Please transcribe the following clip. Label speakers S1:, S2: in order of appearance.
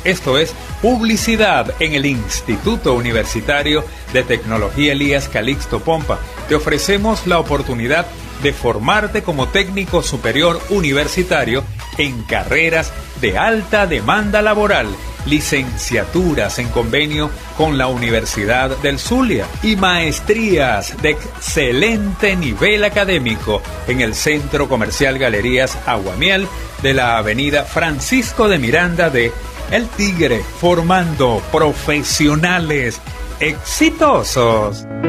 S1: Esto es Publicidad en el Instituto Universitario de Tecnología Elías Calixto Pompa. Te ofrecemos la oportunidad de formarte como técnico superior universitario en carreras de alta demanda laboral, licenciaturas en convenio con la Universidad del Zulia y maestrías de excelente nivel académico en el Centro Comercial Galerías Aguamiel de la Avenida Francisco de Miranda de El Tigre, formando profesionales exitosos.